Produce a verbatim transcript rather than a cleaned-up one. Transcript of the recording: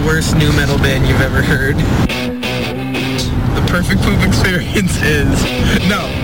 worst nu metal band you've ever heard? The perfect poop experience is... No,